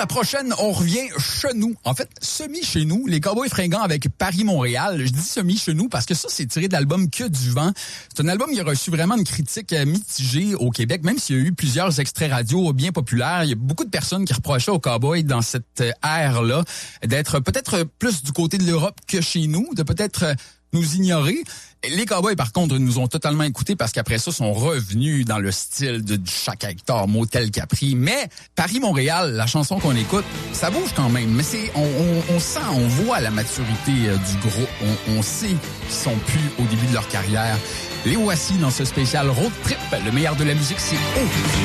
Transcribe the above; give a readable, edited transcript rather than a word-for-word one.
la prochaine, on revient chez nous. En fait, semi-chez nous, les Cowboys fringants avec Paris-Montréal. Je dis semi-chez nous parce que ça, c'est tiré de l'album Que du vent. C'est un album qui a reçu vraiment une critique mitigée au Québec, même s'il y a eu plusieurs extraits radio bien populaires. Il y a beaucoup de personnes qui reprochaient aux Cowboys dans cette ère-là d'être peut-être plus du côté de l'Europe que chez nous, de peut-être nous ignorer. Les Cowboys, par contre, nous ont totalement écoutés parce qu'après ça, sont revenus dans le style de du Chaque Hector, Motel Capri. Mais Paris-Montréal, la chanson qu'on écoute, ça bouge quand même. Mais c'est, on sent, on voit la maturité du groupe. On sait qu'ils sont plus au début de leur carrière. Les voici dans ce spécial road trip. Le meilleur de la musique, c'est haut.